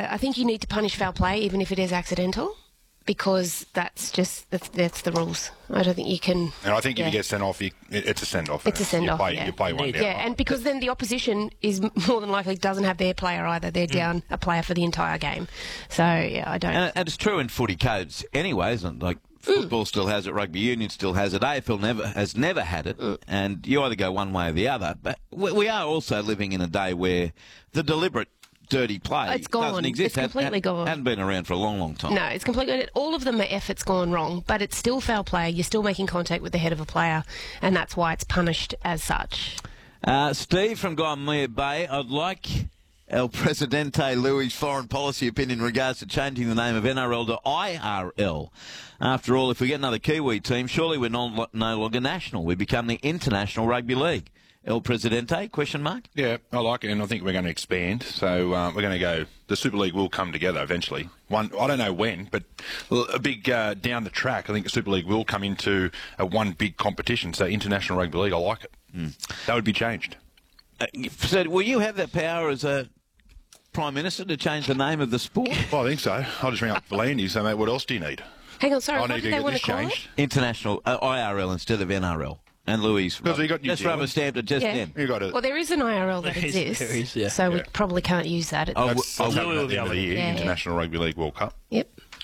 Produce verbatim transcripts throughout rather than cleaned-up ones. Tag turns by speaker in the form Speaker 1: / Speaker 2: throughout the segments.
Speaker 1: I think you need to punish foul play, even if it is accidental, because that's just that's, that's the rules. I don't think you can.
Speaker 2: And I think
Speaker 1: yeah.
Speaker 2: if you get sent off, you, it's a send off.
Speaker 1: It's a send off.
Speaker 2: You play,
Speaker 1: yeah.
Speaker 2: you play one down.
Speaker 1: Yeah, and because then the opposition is more than likely doesn't have their player either. They're down a player for the entire game. So yeah, I don't.
Speaker 3: And, and it's true in footy codes anyway, isn't it? Like. Football mm. still has it, rugby union still has it, A F L never has never had it, mm. and you either go one way or the other. But we, we are also living in a day where the deliberate dirty play
Speaker 1: it's gone.
Speaker 3: doesn't exist.
Speaker 1: It's completely
Speaker 3: had,
Speaker 1: gone.
Speaker 3: Hasn't been around for a long, long time.
Speaker 1: No, it's completely. All of them are efforts gone wrong, but it's still foul play. You're still making contact with the head of a player, and that's why it's punished as such.
Speaker 3: Uh, Steve from Guyamia Bay, I'd like El Presidente Louis' foreign policy opinion in regards to changing the name of N R L to I R L. After all, if we get another Kiwi team, surely we're no, no longer national. We become the International Rugby League. El Presidente, question mark?
Speaker 2: Yeah, I like it, and I think we're going to expand. So uh, we're going to go, the Super League will come together eventually. One, I don't know when, but a big uh, down the track, I think the Super League will come into a one big competition. So International Rugby League, I like it. Mm. That would be changed.
Speaker 3: Uh, so will you have that power as a Prime Minister to change the name of the sport?
Speaker 2: Well, I think so. I'll just ring up Landy and say, mate, what else do you need?
Speaker 1: Hang on, sorry,
Speaker 2: I
Speaker 1: what
Speaker 2: need
Speaker 1: do
Speaker 2: to
Speaker 1: they
Speaker 2: get
Speaker 1: want
Speaker 2: this
Speaker 1: to call
Speaker 2: changed.
Speaker 1: it?
Speaker 3: International uh, I R L instead of N R L. And Louis,
Speaker 2: because you got New
Speaker 3: just
Speaker 2: Zealand.
Speaker 3: rubber stamped it just
Speaker 1: yeah.
Speaker 3: then.
Speaker 2: You got it.
Speaker 1: Well, there is an I R L that
Speaker 4: There is,
Speaker 1: exists,
Speaker 4: there is, yeah.
Speaker 1: so
Speaker 2: Yeah.
Speaker 1: we probably can't use that. It's
Speaker 3: Oh,
Speaker 2: That's
Speaker 3: oh,
Speaker 2: that's
Speaker 4: Louis will
Speaker 2: at
Speaker 4: be
Speaker 2: the end of
Speaker 4: able
Speaker 2: the
Speaker 4: to-
Speaker 2: year,
Speaker 1: Yeah, yeah.
Speaker 2: International Rugby League World Cup.
Speaker 1: Yep.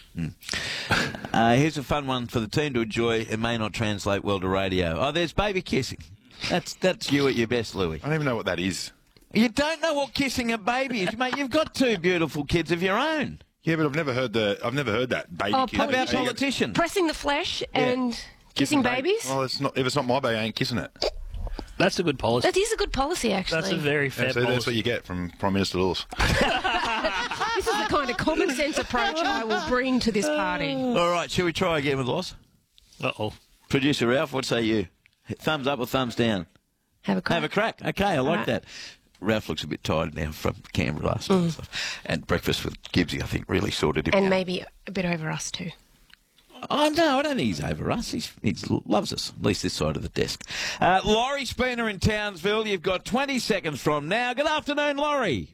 Speaker 3: Uh, here's a fun one for the team to enjoy. It may not translate well to radio. Oh, there's baby kissing. That's that's you at your best, Louis.
Speaker 2: I don't even know what that is.
Speaker 3: You don't know what kissing a baby is, mate. You've got two beautiful kids of your own.
Speaker 2: Yeah, but I've never heard the. I've never heard that baby
Speaker 1: Oh,
Speaker 2: kiss.
Speaker 3: How about
Speaker 1: Politician.
Speaker 3: politician?
Speaker 1: Pressing the flesh and kissing
Speaker 2: baby.
Speaker 1: babies.
Speaker 2: Well, it's not. If it's not my baby, I ain't kissing it.
Speaker 4: That's a good policy.
Speaker 1: That is a good policy, actually.
Speaker 4: That's a very fair
Speaker 2: Yeah, so
Speaker 4: policy.
Speaker 2: that's what you get from Prime Minister Lewis.
Speaker 1: This is the kind of common sense approach I will bring to this party.
Speaker 3: All right, shall we try again with Loss?
Speaker 4: Uh-oh.
Speaker 3: Producer Ralph, what say you? Thumbs up or thumbs down?
Speaker 1: Have a crack.
Speaker 3: Have a crack. Okay, I like
Speaker 1: Right.
Speaker 3: that. Ralph looks a bit tired now from Canberra last night.
Speaker 1: Mm.
Speaker 3: And breakfast with Gibbsy, I think, really sorted him
Speaker 1: And
Speaker 3: out.
Speaker 1: maybe a bit over us too.
Speaker 3: Oh, no, I don't think he's over us. He's, he loves us, at least this side of the desk. Uh, Laurie Spooner in Townsville. You've got twenty seconds from now. Good afternoon, Laurie.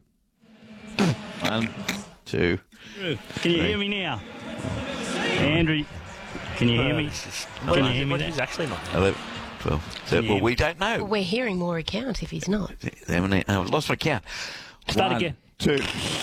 Speaker 3: One, two.
Speaker 5: Can you hear me now? Andrew, can you hear me?
Speaker 4: What
Speaker 5: Can
Speaker 4: is-
Speaker 5: you hear me
Speaker 4: what
Speaker 5: there?
Speaker 4: is actually not?
Speaker 3: eleven, twelve. So,
Speaker 5: Can you
Speaker 3: well,
Speaker 5: hear
Speaker 3: we
Speaker 5: me?
Speaker 3: don't know.
Speaker 1: Well, we're hearing more account if he's not.
Speaker 3: How many? Oh, I've lost my count.
Speaker 5: Start
Speaker 3: One,
Speaker 5: again.
Speaker 3: Two.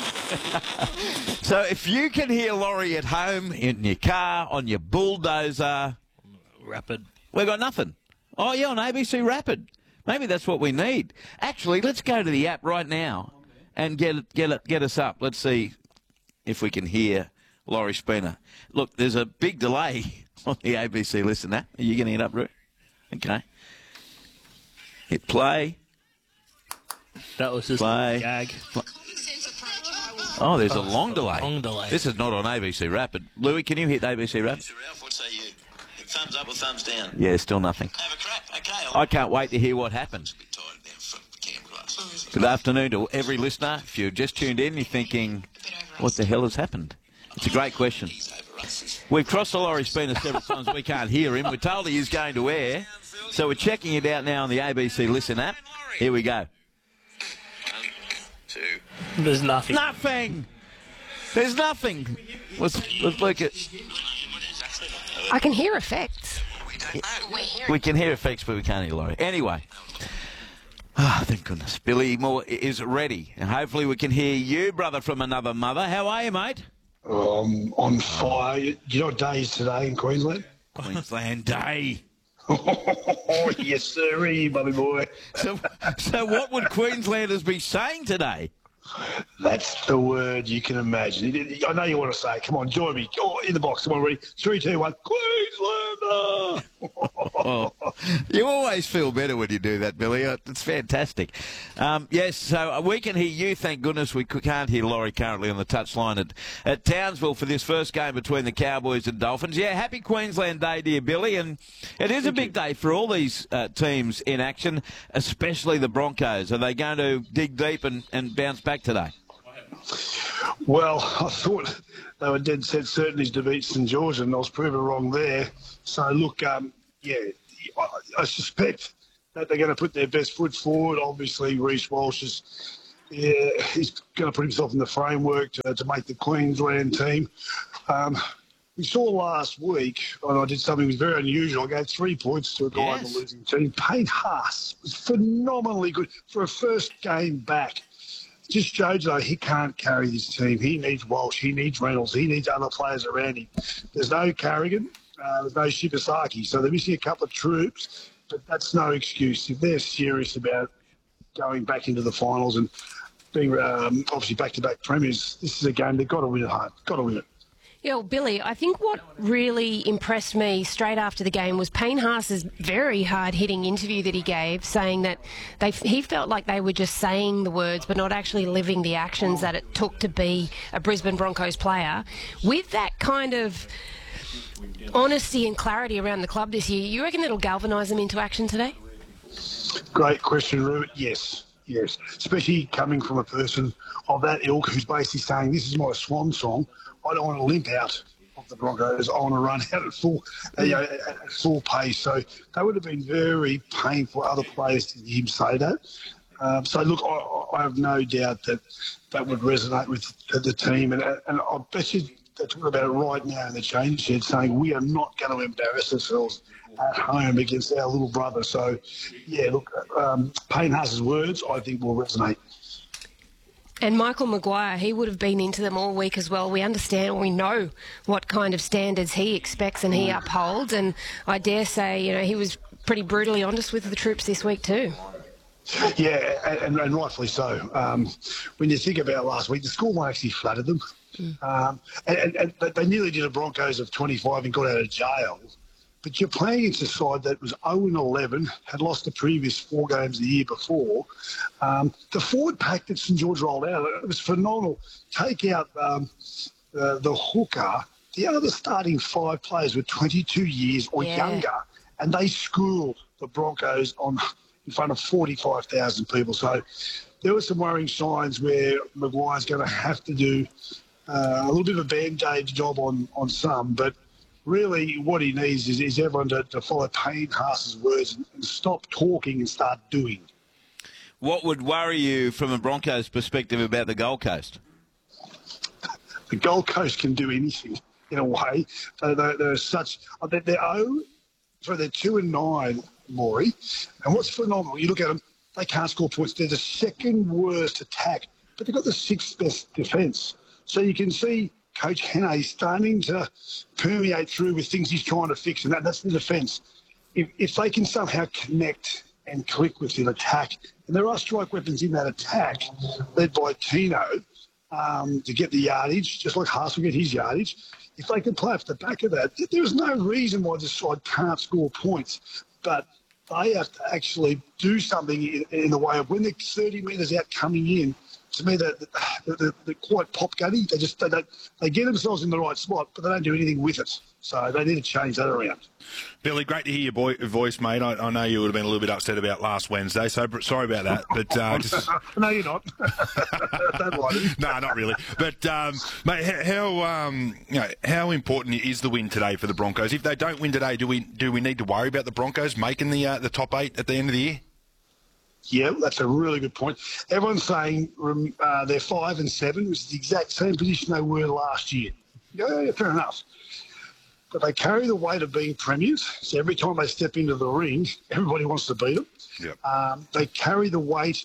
Speaker 3: So if you can hear Laurie at home, in your car, on your bulldozer,
Speaker 4: Rapid.
Speaker 3: we've got nothing. Oh, yeah, on A B C Rapid. Maybe that's what we need. Actually, let's go to the app right now and get it, get it, get us up. Let's see if we can hear Laurie Spooner. Look, there's a big delay on the A B C Listen app. Are you getting it up, Ru? Okay. Hit play.
Speaker 4: That was just
Speaker 3: Play.
Speaker 4: a gag.
Speaker 3: Oh, there's a long delay.
Speaker 4: long delay.
Speaker 3: This is not on A B C Rapid. Louis, can you hit A B C Rapid?
Speaker 6: Ralph, what say you? Thumbs up or thumbs down?
Speaker 3: Yeah, still nothing.
Speaker 6: Have a crack. Okay.
Speaker 3: I can't wait to hear what happens.
Speaker 6: bit tired now from Canberra last
Speaker 3: Good afternoon to every listener. If you've just tuned in, you're thinking, what the hell has happened? It's a great question. We've crossed the Laurie Spooner several times. We can't hear him. We're told he is going to air. So we're checking it out now on the A B C Listen app. Here we go.
Speaker 6: Two.
Speaker 4: There's nothing.
Speaker 3: Nothing. There's nothing. Let's, let's look at...
Speaker 1: I can hear effects.
Speaker 3: We can hear effects, but we can't hear Laurie. Anyway. Ah, thank goodness. Billy Moore is ready. And hopefully we can hear you, brother from another mother. How are you, mate?
Speaker 7: Um, on fire. Do you know what day is today in Queensland?
Speaker 3: Queensland Day.
Speaker 7: Oh, yes, sir, buddy boy.
Speaker 3: So, so what would Queenslanders be saying today?
Speaker 7: That's the word you can imagine. I know you want to say it. Come on, join me. Oh, in the box. Come on, ready? Three, two, one. Queenslander!
Speaker 3: Oh, you always feel better when you do that, Billy. It's fantastic. Um, yes, so we can hear you. Thank goodness we can't hear Laurie currently on the touchline at, at Townsville for this first game between the Cowboys and Dolphins. Yeah, happy Queensland Day, dear Billy. And it is a big day for all these uh, teams in action, especially the Broncos. Are they going to dig deep and, and bounce back today?
Speaker 7: Well, I thought they were dead set certainties to beat St George, and I was proven wrong there. So, look, um, yeah, I, I suspect that they're going to put their best foot forward. Obviously, Reece Walsh has Yeah, he's going to put himself in the framework to, to make the Queensland team. Um, we saw last week, and I did something that was very unusual. I gave three points to a guy
Speaker 3: Yes.
Speaker 7: in the losing team. Payne Haas was phenomenally good for a first game back. Just shows, though, he can't carry this team. He needs Walsh. He needs Reynolds. He needs other players around him. There's no Carrigan. Uh, there's no Shibasaki. So they're missing a couple of troops, but that's no excuse. If they're serious about going back into the finals and being um, obviously back-to-back premiers, this is a game they've got to win it hard. Got to win it.
Speaker 1: Yeah, well, Billy, I think what really impressed me straight after the game was Payne Haas's very hard-hitting interview that he gave, saying that they he felt like they were just saying the words but not actually living the actions that it took to be a Brisbane Broncos player. With that kind of honesty and clarity around the club this year, you reckon it'll galvanise them into action today?
Speaker 7: Great question, Rupert. Yes, yes. Especially coming from a person of that ilk who's basically saying, this is my swan song. I don't want to limp out of the Broncos. I want to run out at full, uh, you know, at full pace. So that would have been very painful for other players to hear him say that. Um, so, look, I, I have no doubt that that would resonate with the team. And, and I bet you they're talking about it right now in the change shed, saying we are not going to embarrass ourselves at home against our little brother. So, yeah, look, um, Payne Haas's words, I think, will resonate.
Speaker 1: And Michael Maguire, he would have been into them all week as well. We understand, we know what kind of standards he expects and he upholds. And I dare say, you know, he was pretty brutally honest with the troops this week too.
Speaker 7: Yeah, and, and rightfully so. Um, when you think about last week, the scoreline actually flattered them. Mm. Um, and, and, and they nearly did a Broncos of twenty-five and got out of jail. But you're playing against a side that was oh and eleven, had lost the previous four games the year before. Um, the forward pack that St George rolled out, it was phenomenal. Take out um, the, the hooker. The other starting five players were twenty-two years or
Speaker 1: Yeah.
Speaker 7: younger, and they schooled the Broncos on in front of forty-five thousand people. So there were some worrying signs where Maguire's going to have to do uh, a little bit of a band-aid job on, on some, but really, what he needs is, is everyone to, to follow Payne Haas's words and, and stop talking and start doing.
Speaker 3: What would worry you from a Broncos perspective about the Gold Coast?
Speaker 7: The Gold Coast can do anything in a way. They, they, they're such. They're, they're oh, so they're two and nine, Maury. And what's phenomenal? You look at them; they can't score points. They're the second worst attack, but they've got the sixth best defence. So you can see Coach Henne starting to permeate through with things he's trying to fix, and that, that's the defence. If, if they can somehow connect and click with the attack, and there are strike weapons in that attack, led by Tino, um, to get the yardage, just like Haas will get his yardage. If they can play off the back of that, there's no reason why this side can't score points. But they have to actually do something in, in the way of when they're thirty metres out coming in. To me, they're, they're, they're quite pop-gutty. They just they, don't, they get themselves in the right spot, but they don't do anything with it. So they need to change that around.
Speaker 2: Billy, great to hear your boy, voice, mate. I, I know you would have been a little bit upset about last Wednesday, so sorry about that. But uh, just...
Speaker 7: No, you're not. Don't lie.
Speaker 2: No, not really. But, um, mate, how um, you know, how important is the win today for the Broncos? If they don't win today, do we do we need to worry about the Broncos making the uh, the top eight at the end of the year?
Speaker 7: Yeah, that's a really good point. Everyone's saying uh, they're five and seven, which is the exact same position they were last year. Yeah, yeah, fair enough. But they carry the weight of being premiers. So every time they step into the ring, everybody wants to beat them.
Speaker 2: Yep.
Speaker 7: Um, they carry the weight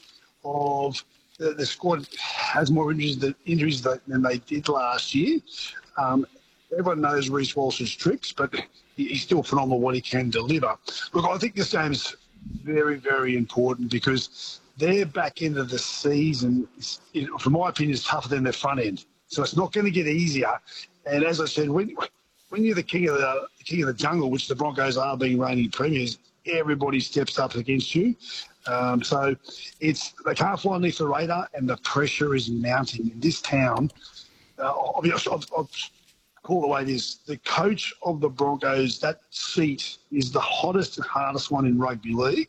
Speaker 7: of the, the squad has more injuries than, injuries than they did last year. Um, everyone knows Reece Walsh's tricks, but he, he's still phenomenal what he can deliver. Look, I think this game is very, very important because their back end of the season, is, from my opinion, is tougher than their front end. So it's not going to get easier. And as I said, when when you're the king of the king of the jungle, which the Broncos are being reigning premiers, everybody steps up against you. Um, so it's they can't fly underneath the radar, and the pressure is mounting in this town. Uh, I'll, be, I'll, I'll call the way it is. The coach of the Broncos, that seat is the hottest and hardest one in rugby league,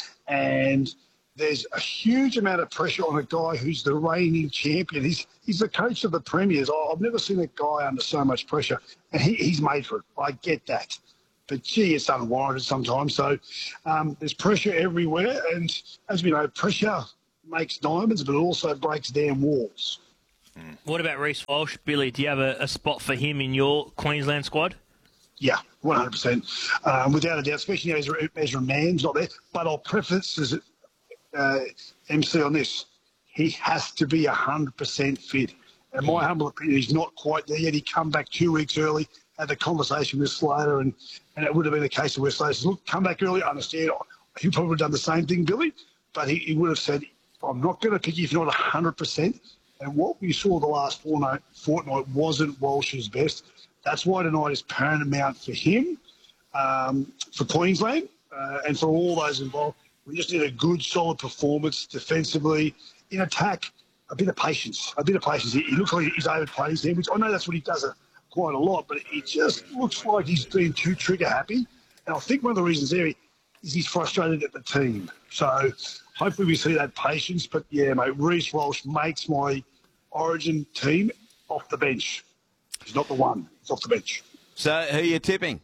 Speaker 7: and there's a huge amount of pressure on a guy who's the reigning champion. He's he's the coach of the premiers. I've never seen a guy under so much pressure, and he, he's made for it. I get that. But, gee, it's unwarranted sometimes. So um, there's pressure everywhere, and as we know, pressure makes diamonds, but it also breaks down walls.
Speaker 4: What about Reece Walsh? Billy, do you have a, a spot for him in your Queensland squad?
Speaker 7: Yeah, one hundred percent. Um, without a doubt, especially as Ezra Mann's not there. But I'll preface as uh, M C on this. He has to be one hundred percent fit. And my humble opinion, he's not quite there yet. He come back two weeks early, had the conversation with Slater, and, and it would have been a case of where Slater says, look, come back early, I understand. He probably would have done the same thing, Billy, but he, he would have said, I'm not going to pick you if you're not one hundred percent. And what we saw the last fortnight, fortnight wasn't Walsh's best. That's why tonight is paramount for him, um, for Queensland, uh, and for all those involved. We just need a good, solid performance defensively. In attack, a bit of patience. A bit of patience. He, he looks like he's overplayed his hand, which I know that's what he does quite a lot, but it just looks like he's being too trigger-happy. And I think one of the reasons there is he's frustrated at the team. So hopefully we see that patience. But, yeah, mate, Reece Walsh makes my Origin team off the bench. He's not the one. He's off the bench.
Speaker 3: So who are you tipping?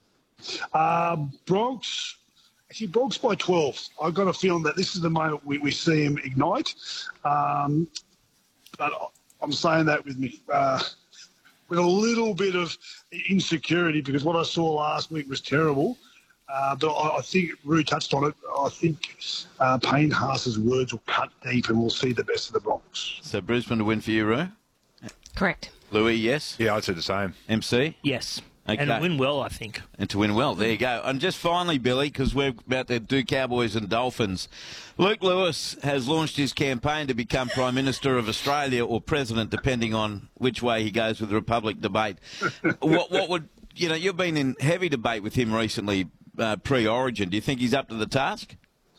Speaker 7: Uh, Bronx. Actually, Bronx by twelve. I've got a feeling that this is the moment we, we see him ignite. Um, but I'm saying that with me, uh, with a little bit of insecurity, because what I saw last week was terrible. Uh, but I, I think Rue touched on it. I think uh, Payne Haas's words will cut deep and we'll see the best of the Bronx.
Speaker 3: So Brisbane to win for you, Rue?
Speaker 1: Correct.
Speaker 3: Louis, yes?
Speaker 2: Yeah, I'd say the same.
Speaker 3: M C?
Speaker 4: Yes.
Speaker 3: Okay.
Speaker 4: And win well, I think.
Speaker 3: And to win well. There you go. And just finally, Billy, because we're about to do Cowboys and Dolphins, Luke Lewis has launched his campaign to become Prime Minister of Australia or President, depending on which way he goes with the Republic debate. what, what would, you know, you've been in heavy debate with him recently, uh, pre-Origin. Do you think he's up to the task?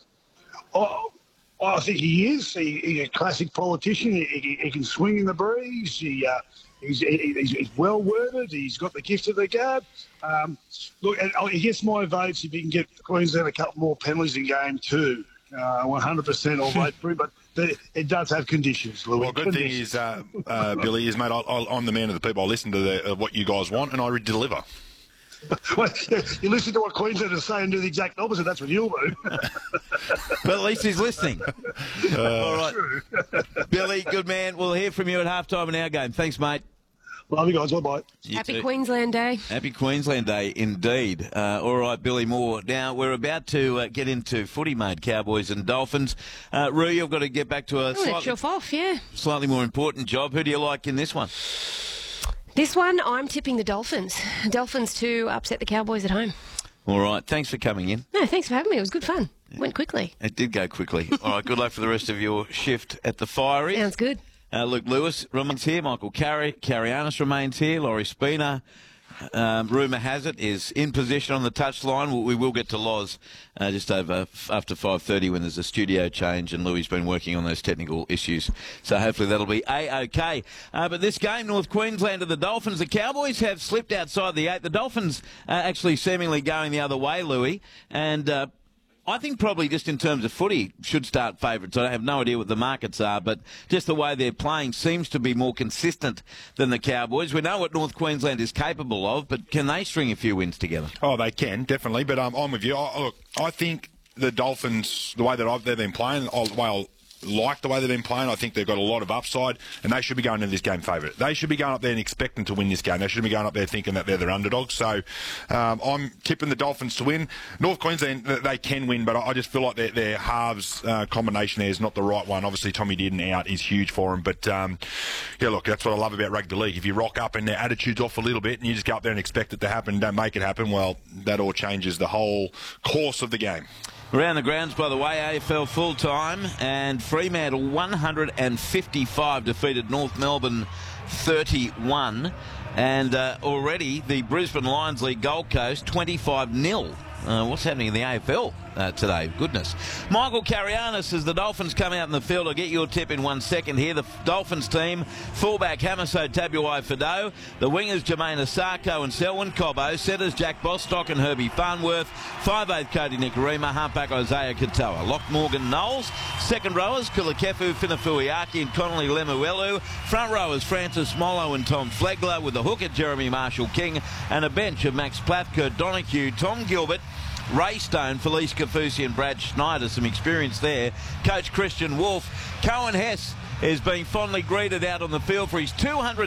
Speaker 7: Oh, I think he is. He, he's a classic politician. He, he, he can swing in the breeze. He, uh, he's, he, he's, he's well worded. He's got the gift of the gab. Um, look, and he gets my votes if he can get Queensland a couple more penalties in game two. Uh, one hundred percent I'll vote for him, but it does have conditions, Louis.
Speaker 2: Well, good thing is, uh, uh, Billy, is, mate, I, I, I'm the man of the people. I listen to the, uh, what you guys want, and I deliver.
Speaker 7: Well, you listen to what Queensland is saying and do the exact opposite. That's what you'll do.
Speaker 3: But at least he's listening. Uh, All right. Billy, good man. We'll hear from you at halftime in our game. Thanks, mate.
Speaker 7: Love you guys. Bye-bye.
Speaker 3: You
Speaker 1: Happy
Speaker 3: too.
Speaker 1: Queensland Day.
Speaker 3: Happy Queensland Day, indeed. Uh, all right, Billy Moore. Now, we're about to uh, get into footy mode, Cowboys and Dolphins. Uh, Rue, you've got to get back to a
Speaker 1: Oh, it's
Speaker 3: slightly,
Speaker 1: off, off, yeah.
Speaker 3: slightly more important job. Who do you like in this one?
Speaker 1: This one, I'm tipping the Dolphins. Dolphins to upset the Cowboys at home.
Speaker 3: All right, thanks for coming in.
Speaker 1: No, thanks for having me. It was good fun. Went quickly.
Speaker 3: It did go quickly. All right, good luck for the rest of your shift at the Fiery.
Speaker 1: Sounds good.
Speaker 3: Uh, Luke Lewis remains here. Michael Carey, Carrianis remains here. Laurie Spina, um, rumour has it, is in position on the touchline. We, we will get to Loz uh, just over after five thirty when there's a studio change, and Louis has been working on those technical issues. So hopefully that'll be A-OK. Uh, but this game, North Queensland and the Dolphins, the Cowboys have slipped outside the eight. The Dolphins are actually seemingly going the other way, Louis, and uh, I think probably just in terms of footy should start favourites. I have no idea what the markets are, but just the way they're playing seems to be more consistent than the Cowboys. We know what North Queensland is capable of, but can they string a few wins together?
Speaker 2: Oh, they can, definitely. But um, I'm with you. I, look, I think the Dolphins, the way that I've, they've been playing, the way I like the way they've been playing, I think they've got a lot of upside, and they should be going into this game favourite. They should be going up there and expecting to win this game. They should be going up there thinking that they're their underdogs. So um, I'm tipping the Dolphins to win. North Queensland, they can win, but I just feel like their, their halves uh, combination there is not the right one. Obviously, Tommy Dearden out is huge for them. But, um, yeah, look, that's what I love about rugby league. If you rock up and their attitude's off a little bit and you just go up there and expect it to happen and don't make it happen, well, that all changes the whole course of the game.
Speaker 3: Around the grounds, by the way, A F L full-time, and Fremantle one hundred fifty-five defeated North Melbourne thirty-one. And uh, already the Brisbane Lions lead Gold Coast twenty-five nil. Uh, what's happening in the A F L uh, today? Goodness. Michael Carrianis, as the Dolphins come out in the field. I'll get your tip in one second here. The Dolphins team, fullback Hamiso Tabuai-Fidow. The wingers Jermaine Asako and Selwyn Cobbo. Setters Jack Bostock and Herbie Farnworth. five eighth Cody Nikarima. Halfback Isaiah Katoa. Lock Morgan Knowles. Second rowers Kulakefu Finafuiaki and Connolly Lemuelu. Front rowers Francis Mollo and Tom Flegler, with the hooker Jeremy Marshall King, and a bench of Max Plath, Kurt Donahue, Tom Gilbert, Raystone, Felice Kafusi and Brad Schneider, some experience there. Coach Christian Wolf. Cohen Hess is being fondly greeted out on the field for his two hundred